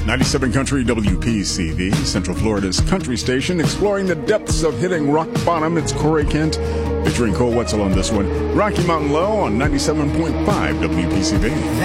97 Country WPCV, Central Florida's country station, exploring the depths of hitting rock bottom. It's Corey Kent, featuring Cole Wetzel on this one. Rocky Mountain Low on 97.5 WPCV.